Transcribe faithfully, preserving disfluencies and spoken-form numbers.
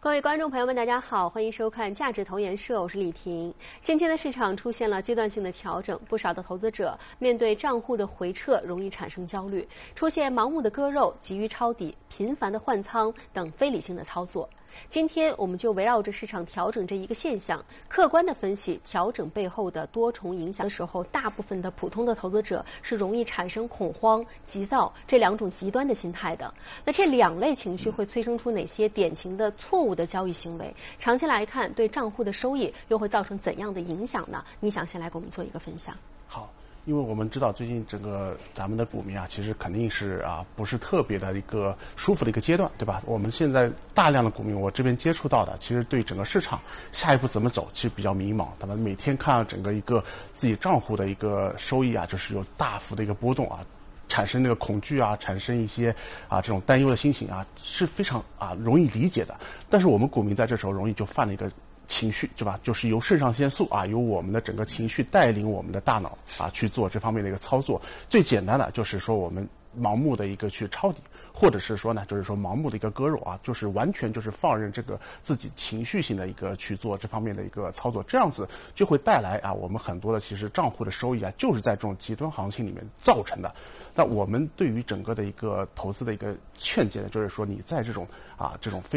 各位观众朋友们，大家好，欢迎收看价值投研社，我是李婷。近期的市场出现了阶段性的调整，不少的投资者面对账户的回撤，容易产生焦虑，出现盲目的割肉、急于抄底、频繁的换仓等非理性的操作。今天我们就围绕着市场调整这一个现象，客观的分析调整背后的多重影响的时候，大部分的普通的投资者是容易产生恐慌、急躁这两种极端的心态的。那这两类情绪会催生出哪些典型的错误的交易行为？长期来看，对账户的收益又会造成怎样的影响呢？你想先来给我们做一个分享？ 好。因为我们知道最近整个咱们的股民啊，其实肯定是啊不是特别的一个舒服的一个阶段，对吧？我们现在大量的股民，我这边接触到的，其实对整个市场下一步怎么走，其实比较迷茫。他们每天看到整个一个自己账户的一个收益啊，就是有大幅的一个波动啊，产生那个恐惧啊，产生一些啊这种担忧的心情啊，是非常啊容易理解的。但是我们股民在这时候容易就犯了一个情绪，对吧？就是由肾上腺素啊，由我们的整个情绪带领我们的大脑啊去做这方面的一个操作。最简单的就是说我们盲目的一个去抄底，或者是说呢，就是说盲目的一个割肉啊，就是完全就是放任这个自己情绪性的一个去做这方面的一个操作，这样子就会带来啊我们很多的其实账户的收益啊，就是在这种极端行情里面造成的。那我们对于整个的一个投资的一个劝诫呢，就是说你在这种啊这种非